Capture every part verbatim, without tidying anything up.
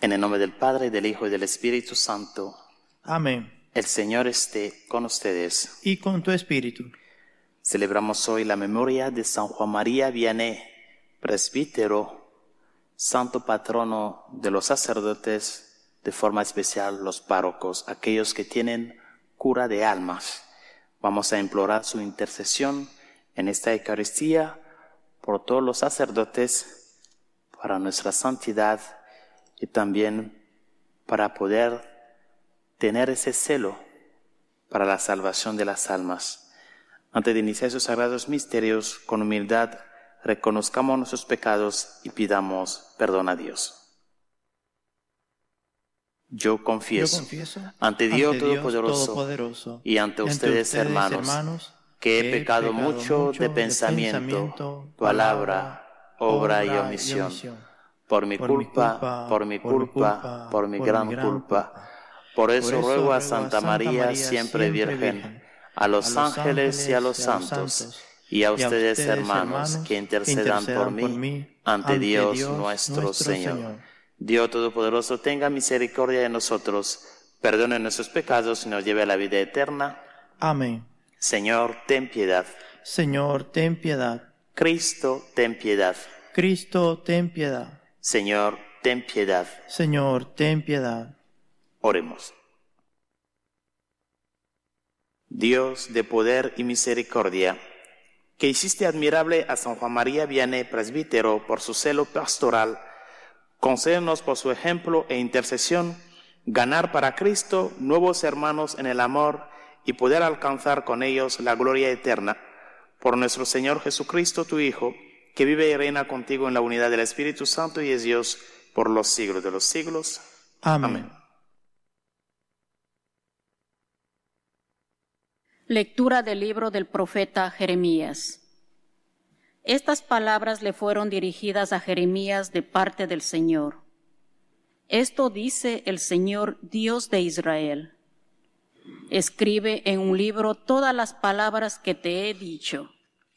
En el nombre del Padre, del Hijo y del Espíritu Santo. Amén. El Señor esté con ustedes. Y con tu espíritu. Celebramos hoy la memoria de San Juan María Vianney, presbítero, santo patrono de los sacerdotes, de forma especial los párrocos, aquellos que tienen cura de almas. Vamos a implorar su intercesión en esta Eucaristía por todos los sacerdotes, para nuestra santidad y también para poder tener ese celo para la salvación de las almas. Antes de iniciar esos sagrados misterios, con humildad, reconozcamos nuestros pecados y pidamos perdón a Dios. Yo confieso, Yo confieso ante Dios, ante Dios Todopoderoso, Todopoderoso y ante y ustedes, ustedes, hermanos, hermanos, que he pecado mucho de pensamiento, palabra, obra y omisión. Por mi culpa, por mi culpa, por mi gran culpa. Por eso ruego a Santa María, siempre Virgen, a los ángeles y a los santos, y a ustedes, hermanos, que intercedan por mí ante Dios nuestro Señor. Dios Todopoderoso, tenga misericordia de nosotros, perdone nuestros pecados y nos lleve a la vida eterna. Amén. Señor, ten piedad. Señor, ten piedad. Cristo, ten piedad. Cristo, ten piedad. Señor, ten piedad. Señor, ten piedad. Oremos. Dios de poder y misericordia, que hiciste admirable a San Juan María Vianney, presbítero, por su celo pastoral, concédenos por su ejemplo e intercesión ganar para Cristo nuevos hermanos en el amor y poder alcanzar con ellos la gloria eterna. Por nuestro Señor Jesucristo, tu Hijo, que vive y reina contigo en la unidad del Espíritu Santo y es Dios por los siglos de los siglos. Amén. Amén. Lectura del libro del profeta Jeremías. Estas palabras le fueron dirigidas a Jeremías de parte del Señor. Esto dice el Señor, Dios de Israel. Escribe en un libro todas las palabras que te he dicho.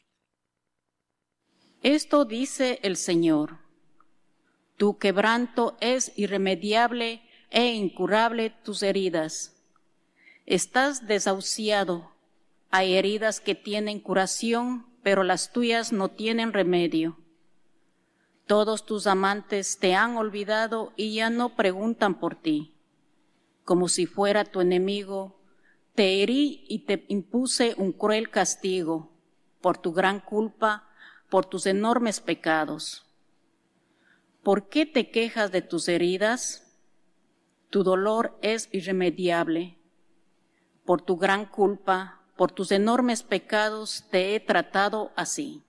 Esto dice el Señor. Tu quebranto es irremediable e incurable tus heridas. Estás desahuciado. Hay heridas que tienen curación, pero las tuyas no tienen remedio. Todos tus amantes te han olvidado y ya no preguntan por ti. Como si fuera tu enemigo, te herí y te impuse un cruel castigo por tu gran culpa, por tus enormes pecados. ¿Por qué te quejas de tus heridas? Tu dolor es irremediable. Por tu gran culpa, por tus enormes pecados te he tratado así.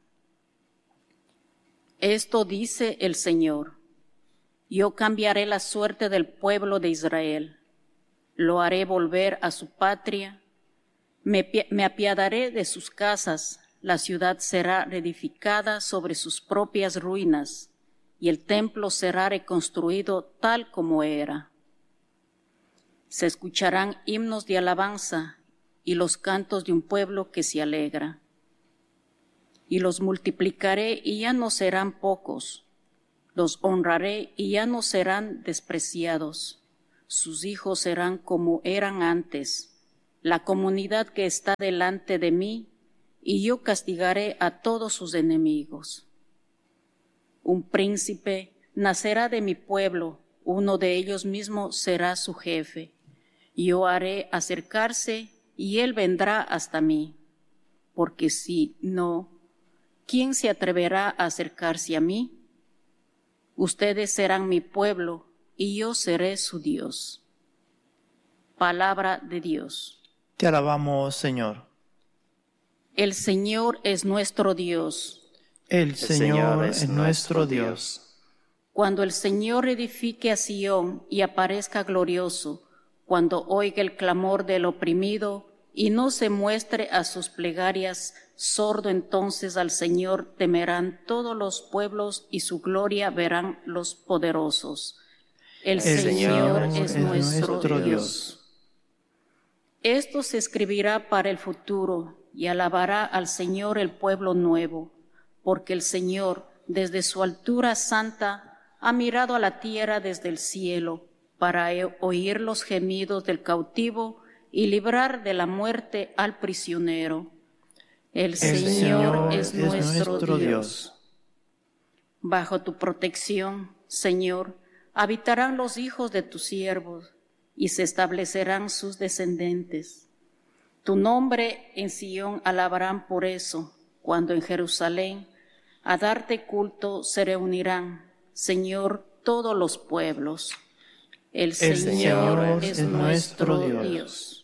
Esto dice el Señor. Yo cambiaré la suerte del pueblo de Israel. Lo haré volver a su patria. Me, me apiadaré de sus casas. La ciudad será reedificada sobre sus propias ruinas, y el templo será reconstruido tal como era. Se escucharán himnos de alabanza y los cantos de un pueblo que se alegra. Y los multiplicaré y ya no serán pocos. Los honraré y ya no serán despreciados. Sus hijos serán como eran antes, la comunidad que está delante de mí, y yo castigaré a todos sus enemigos. Un príncipe nacerá de mi pueblo, uno de ellos mismos será su jefe. Yo haré acercarse y él vendrá hasta mí, porque si no, ¿quién se atreverá a acercarse a mí? Ustedes serán mi pueblo y yo seré su Dios. Palabra de Dios. Te alabamos, Señor. El Señor es nuestro Dios. El Señor es nuestro Dios. Cuando el Señor edifique a Sión y aparezca glorioso, cuando oiga el clamor del oprimido y no se muestre a sus plegarias sordo, entonces al Señor temerán todos los pueblos y su gloria verán los poderosos. El, El Señor, Señor es, es nuestro, nuestro Dios. Dios. Esto se escribirá para el futuro y alabará al Señor el pueblo nuevo, porque el Señor, desde su altura santa, ha mirado a la tierra desde el cielo para oír los gemidos del cautivo y librar de la muerte al prisionero. El, el Señor, Señor es, es nuestro, nuestro Dios. Dios. Bajo tu protección, Señor, habitarán los hijos de tus siervos y se establecerán sus descendientes. Tu nombre en Sión alabarán por eso, cuando en Jerusalén a darte culto se reunirán, Señor, todos los pueblos. El, el Señor, Señor es, es nuestro Dios. Dios.